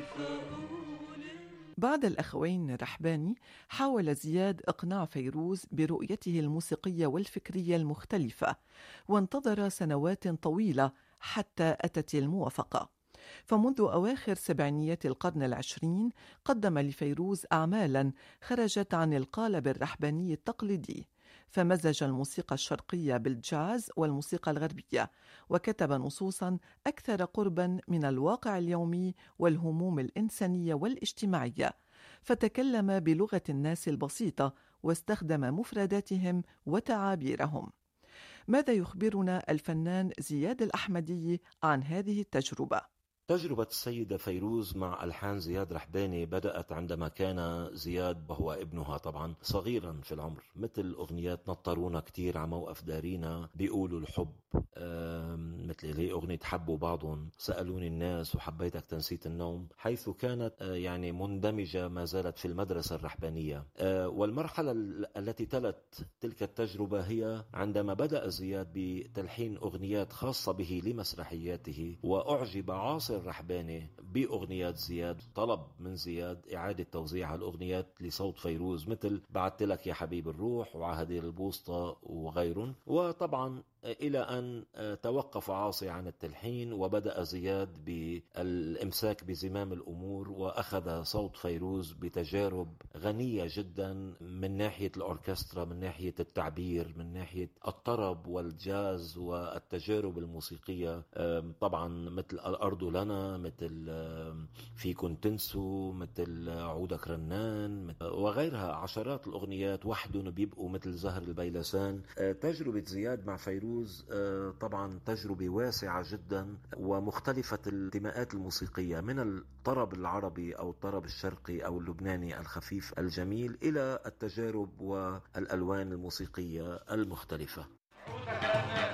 بعد الأخوين رحباني حاول زياد إقناع فيروز برؤيته الموسيقية والفكرية المختلفة، وانتظر سنوات طويلة حتى أتت الموافقة. فمنذ أواخر سبعينيات القرن العشرين قدم لفيروز أعمالا خرجت عن القالب الرحباني التقليدي، فمزج الموسيقى الشرقية بالجاز والموسيقى الغربية، وكتب نصوصا أكثر قربا من الواقع اليومي والهموم الإنسانية والاجتماعية، فتكلم بلغة الناس البسيطة واستخدم مفرداتهم وتعابيرهم. ماذا يخبرنا الفنان زياد الأحمدي عن هذه التجربة؟ تجربة السيدة فيروز مع ألحان زياد رحباني بدأت عندما كان زياد وهو ابنها طبعا صغيرا في العمر، مثل أغنيات نطرونا كتير على موقف دارينا، بيقولوا الحب، مثل هي أغنية حبوا بعضهم، سألوني الناس، وحبيتك تنسيت النوم، حيث كانت يعني مندمجة ما زالت في المدرسة الرحبانية. والمرحلة التي تلت تلك التجربة هي عندما بدأ زياد بتلحين أغنيات خاصة به لمسرحياته، وأعجب عاصر الرحباني بأغنيات زياد، طلب من زياد إعادة توزيع الأغنيات لصوت فيروز، مثل بعدت لك يا حبيب الروح وعهدير البوسطة وغيرهم. وطبعا إلى أن توقف عاصي عن التلحين، وبدأ زياد بالإمساك بزمام الأمور، وأخذ صوت فيروز بتجارب غنية جدا من ناحية الأوركسترا، من ناحية التعبير، من ناحية الطرب والجاز والتجارب الموسيقية. طبعا مثل الأرض لنا، مثل فيكن تنسوا، مثل عودك رنان وغيرها، عشرات الأغنيات وحدهم بيبقوا مثل زهر البيلسان. تجربة زياد مع فيروز طبعا تجربة واسعة جدا ومختلفة الانتماءات الموسيقية، من الطرب العربي أو الطرب الشرقي أو اللبناني الخفيف الجميل إلى التجارب والألوان الموسيقية المختلفة.